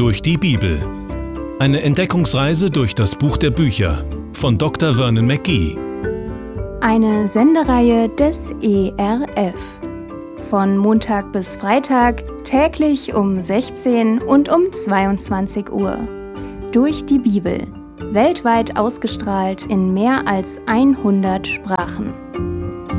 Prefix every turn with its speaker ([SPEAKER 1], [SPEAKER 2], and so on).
[SPEAKER 1] Durch die Bibel. Eine Entdeckungsreise durch das Buch der Bücher von Dr. Vernon McGee.
[SPEAKER 2] Eine Sendereihe des ERF. Von Montag bis Freitag, täglich um 16 und um 22 Uhr. Durch die Bibel. Weltweit ausgestrahlt in mehr als 100 Sprachen.